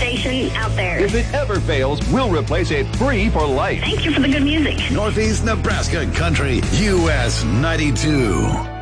station out there. If it ever fails, we'll replace it free for life. Thank you for the good music. Northeast Nebraska Country, US 92.